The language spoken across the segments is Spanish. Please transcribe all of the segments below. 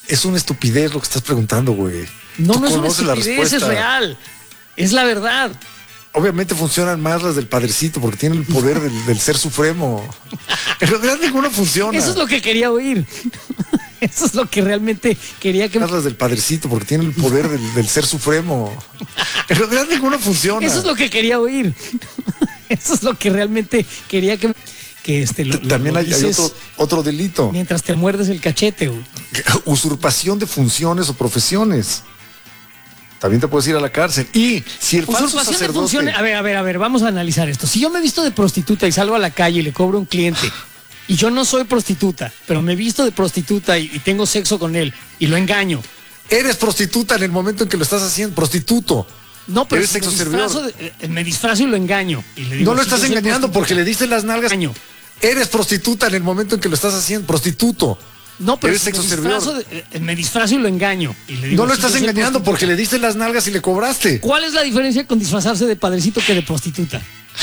Es una estupidez lo que estás preguntando, güey. No, Tú no es una conoces la estupidez, es respuesta. real. Es la verdad. Obviamente funcionan más las del Padrecito porque tienen el poder del Ser Supremo. En realidad ninguno funciona. Eso es lo que quería oír. Eso es lo que realmente quería que... Más las del Padrecito porque tienen el poder del Ser Supremo. En realidad ninguno funciona. Eso es lo que quería oír. Eso es lo que realmente quería que También lo hay dices otro delito. mientras te muerdes el cachete, güey. Usurpación de funciones o profesiones. También te puedes ir a la cárcel. Y si el falso Usurpación de sacerdote... funciones. A ver, vamos a analizar esto. Si yo me visto de prostituta y salgo a la calle y le cobro a un cliente, y yo no soy prostituta, pero me visto de prostituta y tengo sexo con él y lo engaño. Eres prostituta en el momento en que lo estás haciendo. Prostituto. No, pero Eres si sexo servidor. me disfrazo y lo engaño. Y le digo, No lo "Sí, estás yo soy engañando prostituta". porque le diste las nalgas. Engaño. Eres prostituta en el momento en que lo estás haciendo. Prostituto. No, pero Eres si sexo servidor. me disfrazo y lo engaño. Y le digo, No lo "Sí, estás yo soy engañando prostituta". porque le diste las nalgas y le cobraste. ¿Cuál es la diferencia con disfrazarse de padrecito que de prostituta?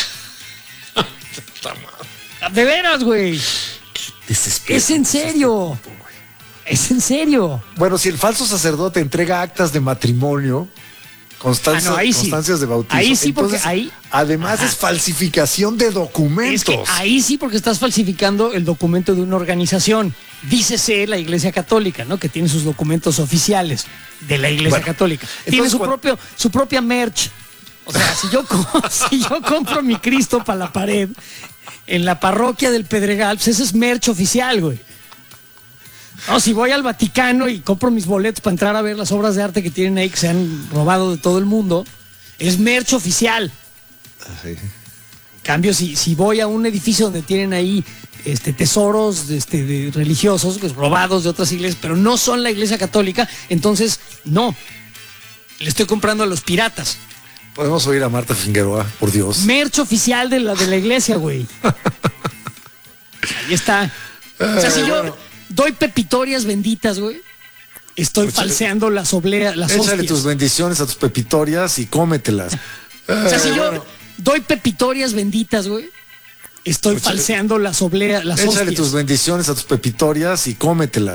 De veras, güey. Es en serio. Es en serio. Bueno, si el falso sacerdote entrega actas de matrimonio, constancias, ahí sí. constancias de bautismo, Ahí sí, porque entonces, ahí- además Ajá. es falsificación de documentos. Es que ahí sí, porque estás falsificando el documento de una organización. Dícese la Iglesia Católica, ¿no? Que tiene sus documentos oficiales de la Iglesia Bueno, Católica. Tiene entonces, su propia merch. O sea, si yo compro mi Cristo para la pared en la parroquia del Pedregal, pues ese es merch oficial, güey. No, si voy al Vaticano y compro mis boletos para entrar a ver las obras de arte que tienen ahí, que se han robado de todo el mundo, es merch oficial. Sí. En cambio, si voy a un edificio donde tienen ahí tesoros de religiosos, pues, robados de otras iglesias, pero no son la Iglesia Católica, entonces no. Le estoy comprando a los piratas. Podemos oír a Marta Figueroa, por Dios. Merch oficial de la iglesia, güey. Ahí está. O sea, si yo bueno. doy pepitorias benditas, güey, estoy falseando las Échale hostias. tus bendiciones a tus pepitorias y cómetelas. O sea, si yo doy pepitorias benditas, güey, estoy falseando las Échale hostias. tus bendiciones a tus pepitorias y cómetelas.